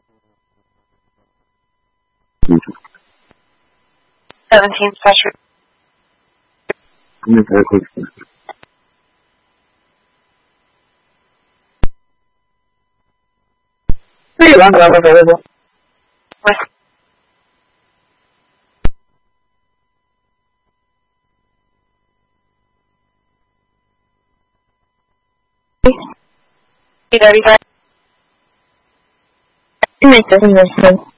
17 special. Pretty long level available. With It makes sense.